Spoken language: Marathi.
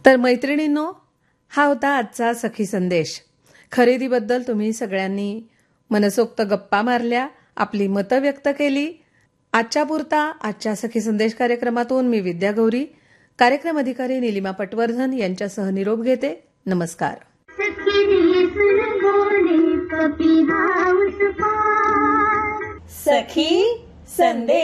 तर मैत्रिणींनो, हा होता आजचा सखी संदेश. खरेदीबद्दल तुम्ही सगळ्यांनी मनसोक्त गप्पा मारल्या, आपली मतं व्यक्त केली. आजच्या पुरता आजच्या सखी संदेश कार्यक्रमातून मी विद्या गौरी, कार्यक्रम अधिकारी निलिमा पटवर्धन यांच्यासह निरोप घेते. नमस्कार. सखी संदेश.